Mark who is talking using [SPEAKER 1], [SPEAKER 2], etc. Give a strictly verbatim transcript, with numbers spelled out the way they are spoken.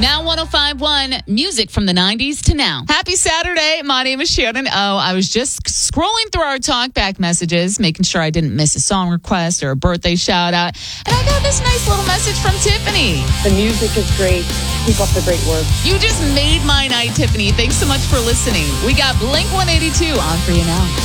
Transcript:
[SPEAKER 1] Now one oh five point one, music from the nineties to now. Happy Saturday. My name is Shannon. Oh, I was just scrolling through our talkback messages, making sure I didn't miss a song request or a birthday shout out. And I got this nice little message from Tiffany.
[SPEAKER 2] The music is great. Keep up the great work.
[SPEAKER 1] You just made my night, Tiffany. Thanks so much for listening. We got Blink one eighty-two on for you now.